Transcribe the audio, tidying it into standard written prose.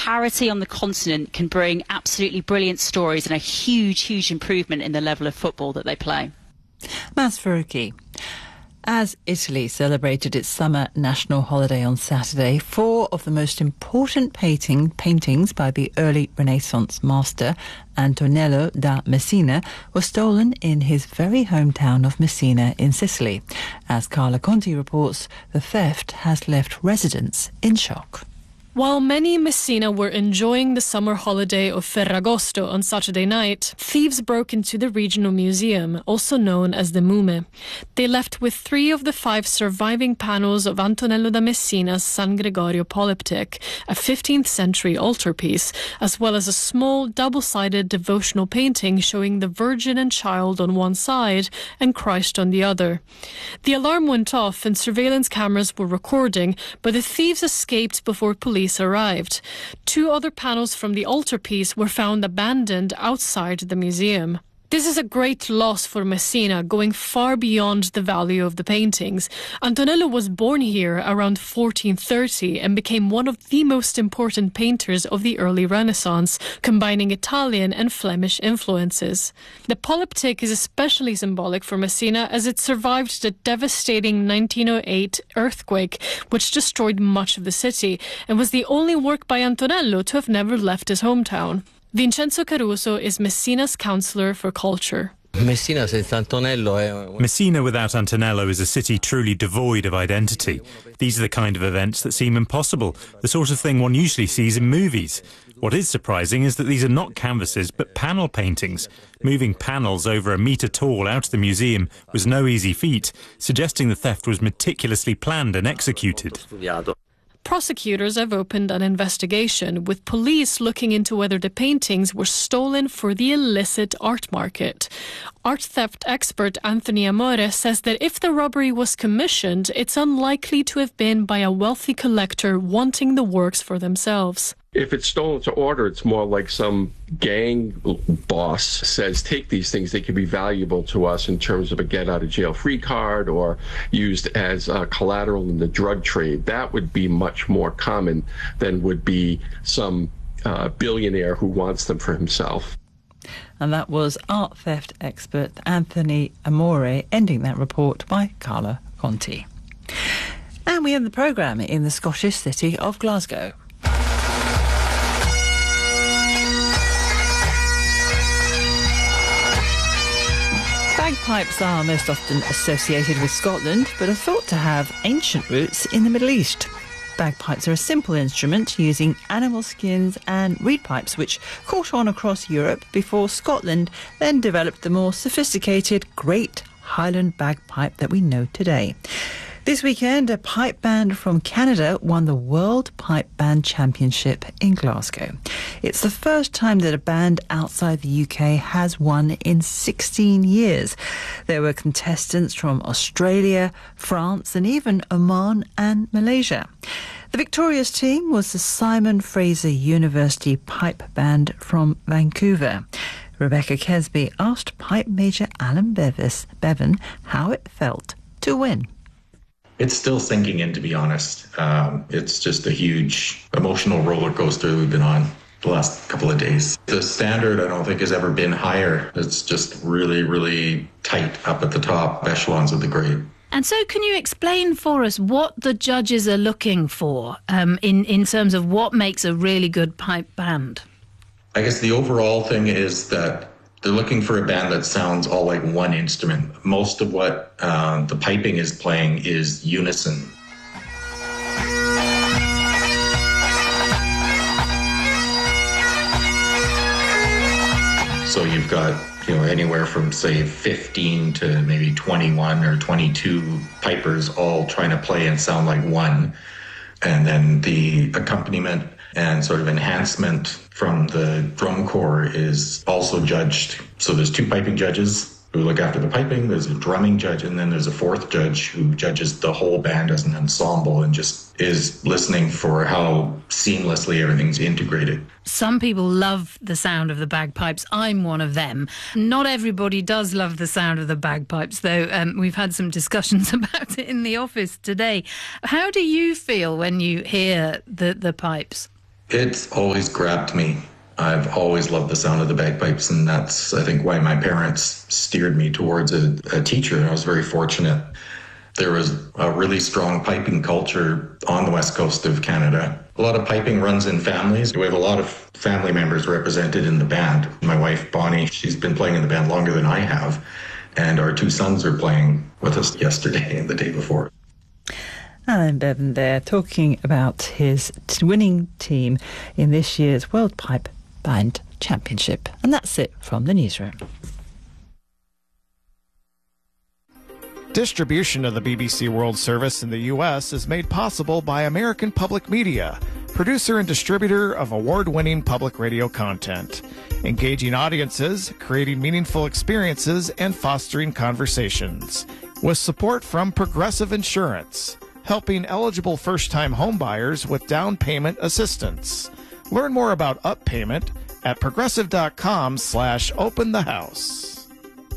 parity on the continent can bring absolutely brilliant stories and a huge improvement in the level of football that they play. Mas Faruqi. As Italy celebrated its summer national holiday on Saturday, 4 of the most important paintings by the early Renaissance master Antonello da Messina were stolen in his very hometown of Messina in Sicily. As Carla Conti reports, the theft has left residents in shock. While many in Messina were enjoying the summer holiday of Ferragosto on Saturday night, thieves broke into the regional museum, also known as the Mume. They left with 3 of the 5 surviving panels of Antonello da Messina's San Gregorio polyptych, a 15th century altarpiece, as well as a small double-sided devotional painting showing the Virgin and Child on one side and Christ on the other. The alarm went off and surveillance cameras were recording, but the thieves escaped before police arrived. 2 other panels from the altarpiece were found abandoned outside the museum. This is a great loss for Messina, going far beyond the value of the paintings. Antonello was born here around 1430 and became one of the most important painters of the early Renaissance, combining Italian and Flemish influences. The polyptych is especially symbolic for Messina as it survived the devastating 1908 earthquake, which destroyed much of the city, and was the only work by Antonello to have never left his hometown. Vincenzo Caruso is Messina's councillor for culture. Messina without Antonello is a city truly devoid of identity. These are the kind of events that seem impossible, the sort of thing one usually sees in movies. What is surprising is that these are not canvases but panel paintings. Moving panels over a metre tall out of the museum was no easy feat, suggesting the theft was meticulously planned and executed. Prosecutors have opened an investigation, with police looking into whether the paintings were stolen for the illicit art market. Art theft expert Anthony Amore says that if the robbery was commissioned, it's unlikely to have been by a wealthy collector wanting the works for themselves. If it's stolen to order, it's more like some gang boss says, take these things, they could be valuable to us in terms of a get-out-of-jail-free card or used as collateral in the drug trade. That would be much more common than would be some billionaire who wants them for himself. And that was art theft expert Anthony Amore, ending that report by Carla Conti. And we end the programme in the Scottish city of Glasgow. Bagpipes are most often associated with Scotland, but are thought to have ancient roots in the Middle East. Bagpipes are a simple instrument using animal skins and reed pipes, which caught on across Europe before Scotland then developed the more sophisticated Great Highland bagpipe that we know today. This weekend, a pipe band from Canada won the World Pipe Band Championship in Glasgow. It's the first time that a band outside the UK has won in 16 years. There were contestants from Australia, France, and even Oman and Malaysia. The victorious team was the Simon Fraser University Pipe Band from Vancouver. Rebecca Kesby asked Pipe Major Alan Bevan how it felt to win. It's still sinking in, to be honest. It's just a huge emotional roller coaster we've been on the last couple of days. The standard, I don't think, has ever been higher. It's just really, really tight up at the top echelons of the grade. And so can you explain for us what the judges are looking for in terms of what makes a really good pipe band? I guess the overall thing is that they're looking for a band that sounds all like one instrument. Most of what the piping is playing is unison. So you've got, anywhere from, say, 15 to maybe 21 or 22 pipers all trying to play and sound like one. And then the accompaniment and sort of enhancement from the drum corps is also judged. So there's 2 piping judges who look after the piping, there's a drumming judge, and then there's a 4th judge who judges the whole band as an ensemble and just is listening for how seamlessly everything's integrated. Some people love the sound of the bagpipes. I'm one of them. Not everybody does love the sound of the bagpipes, though. We've had some discussions about it in the office today. How do you feel when you hear the pipes? It's always grabbed me. I've always loved the sound of the bagpipes, and that's, I think, why my parents steered me towards a teacher. I was very fortunate. There was a really strong piping culture on the west coast of Canada. A lot of piping runs in families. We have a lot of family members represented in the band. My wife, Bonnie, she's been playing in the band longer than I have, and our 2 sons are playing with us yesterday and the day before. Alan Bevan there talking about his winning team in this year's World Pipe Band Championship. And that's it from the newsroom. Distribution of the BBC World Service in the U.S. is made possible by American Public Media, producer and distributor of award-winning public radio content, engaging audiences, creating meaningful experiences, and fostering conversations. With support from Progressive Insurance, helping eligible first-time homebuyers with down payment assistance. Learn more about Up Payment at progressive.com/openthehouse.